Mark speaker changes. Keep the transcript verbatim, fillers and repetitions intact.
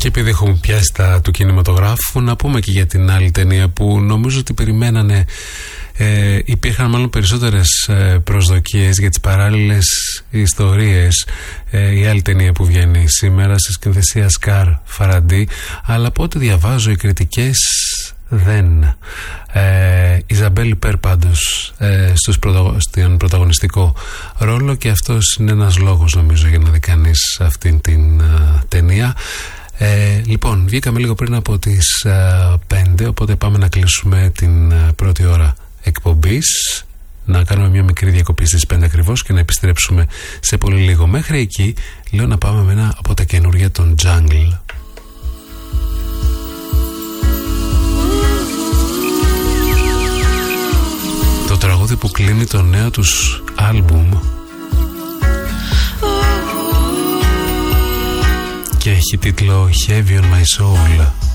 Speaker 1: Και επειδή έχουμε πιάσει τα του κινηματογράφου, να πούμε και για την άλλη ταινία που νομίζω ότι περιμένανε. Ε, υπήρχαν μάλλον περισσότερες ε, προσδοκίες για τις παράλληλες ιστορίες. Ε, η άλλη ταινία που βγαίνει σήμερα σε σκηνοθεσία Σκάρ Φαραντί, αλλά από ό,τι διαβάζω οι κριτικές δεν. Ε, Ιζαμπέλ Πέρ πάντως ε, στους πρωταγω... στον πρωταγωνιστικό ρόλο, και αυτός είναι ένας λόγος νομίζω για να δει κανείς αυτήν την uh, ταινία. Ε, λοιπόν, βγήκαμε λίγο πριν από τις uh, πέντε, οπότε πάμε να κλείσουμε την uh, πρώτη ώρα εκπομπής, να κάνουμε μια μικρή διακοπή στις πέντε ακριβώς και να επιστρέψουμε σε πολύ λίγο. Μέχρι εκεί λέω να πάμε με ένα από τα καινούργια των Jungle. Το τραγούδι που κλείνει το νέο τους άλμπουμ και έχει τίτλο Heavy on My Soul.